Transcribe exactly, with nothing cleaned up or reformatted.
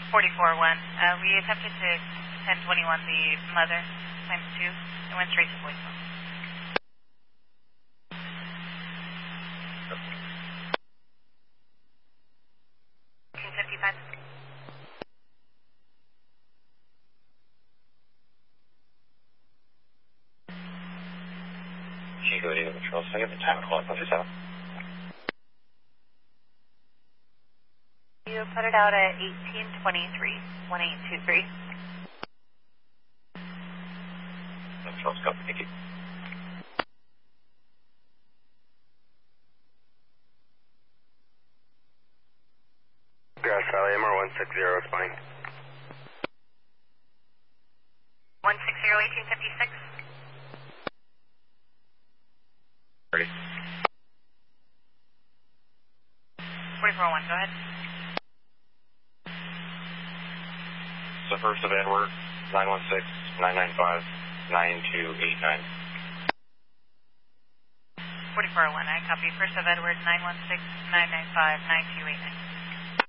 forty-four one. Uh, we attempted to ten twenty-one the mother times two and went straight to voicemail. two fifty-five. Chico eight Control, second the time call one seven. You put it out at eighteen twenty-three, one eight two three. Control, scope, thank you. Grass Valley, M R one six zero, spine. one six zero, eighteen fifty-six. Ready. forty-four one, go ahead. So first of Edward, nine one six, nine nine five, nine two eight nine. forty-four one, I copy. First of Edward, nine one six, nine nine five, nine two eight nine.